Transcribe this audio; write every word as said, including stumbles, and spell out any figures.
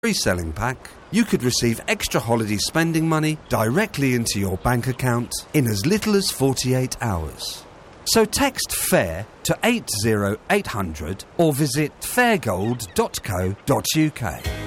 reselling pack, you could receive extra holiday spending money directly into your bank account in as little as forty-eight hours. So text FAIR to eight zero eight hundred or visit fairgold dot co dot uk.